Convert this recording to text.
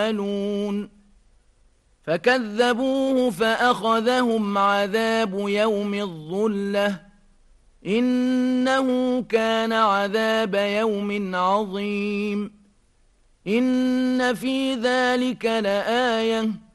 يعملون فكذبوه فأخذهم عذاب يوم الظلة إنه كان عذاب يوم عظيم إن في ذلك لآية